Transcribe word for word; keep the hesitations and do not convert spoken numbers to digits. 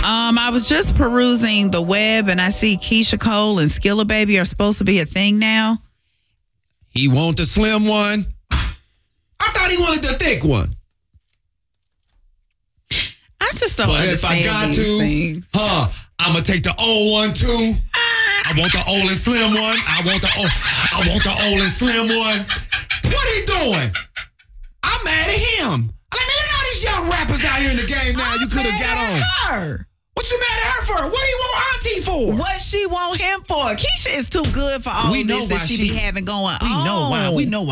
Um, I was just perusing the web and I see Keisha Cole and Skilla Baby are supposed to be a thing now. He want the slim one. I thought he wanted the thick one. I just don't But understand if I got these to, things. huh, I'm going to take the old one too. I want the old and slim one. I want the old, I want the old and slim one. What he doing? I'm mad at him. I mean, look at all these young rappers out here in the game now. I'm You could have mad got at on. her. What you mad at her for? What do you want Auntie for? What she want him for? Keisha is too good for all We know this why that she, she- be having going We on. know why. We know why.